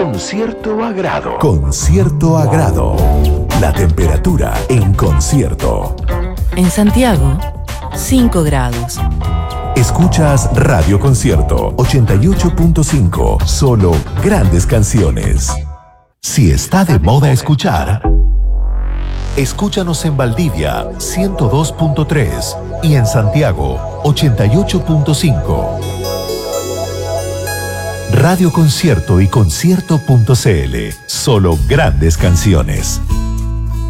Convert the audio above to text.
con cierto agrado. Con cierto agrado. La temperatura en concierto. En Santiago, 5 grados. Escuchas Radio Concierto 88.5. Solo grandes canciones. Si está de moda escuchar, escúchanos en Valdivia 102.3 y en Santiago 88.5. Radio Concierto y concierto.cl. Solo grandes canciones.